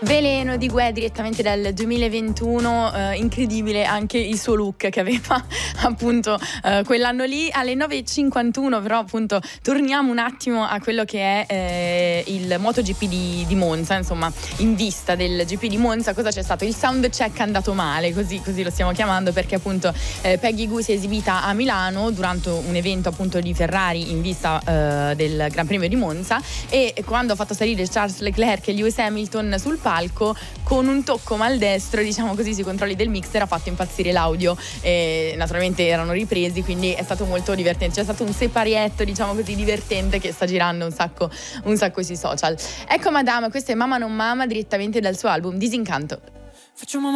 Veleno di Guè direttamente dal 2021, incredibile anche il suo look che aveva appunto quell'anno lì. Alle 9.51 però appunto torniamo un attimo a quello che è il MotoGP di Monza, insomma in vista del GP di Monza cosa c'è stato? Il sound check è andato male, così lo stiamo chiamando, perché appunto Peggy Gou si è esibita a Milano durante un evento appunto di Ferrari in vista del Gran Premio di Monza, e quando ha fatto salire Charles Leclerc e Lewis Hamilton sul palco, con un tocco maldestro, diciamo così, sui controlli del mixer ha fatto impazzire l'audio, e naturalmente erano ripresi, quindi è stato molto divertente. C'è stato un separietto, diciamo così, divertente che sta girando un sacco sui social. Ecco Madame, questa è Mama non Mama direttamente dal suo album Disincanto. Facciamo